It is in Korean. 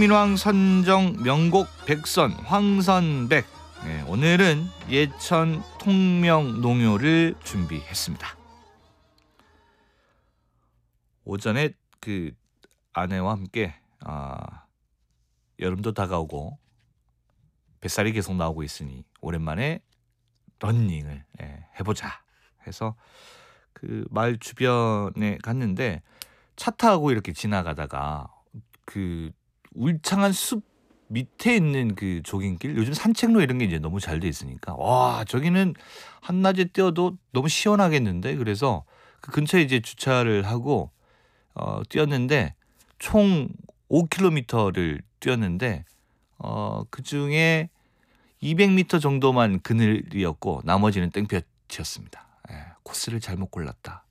민왕 선정 명곡 백선 황선백. 네, 오늘은 예천 통명농요를 준비했습니다. 오전에 그 아내와 함께 여름도 다가오고 뱃살이 계속 나오고 있으니 오랜만에 러닝을 해보자 해서 그 마을 주변에 갔는데 차 타고 이렇게 지나가다가 그 울창한 숲 밑에 있는 그 조깅길, 요즘 산책로 이런 게 이제 너무 잘 돼 있으니까 와 저기는 한낮에 뛰어도 너무 시원하겠는데, 그래서 그 근처에 이제 주차를 하고 뛰었는데 총 5km를 뛰었는데 그 중에 200m 정도만 그늘이었고 나머지는 땡볕이었습니다. 코스를 잘못 골랐다.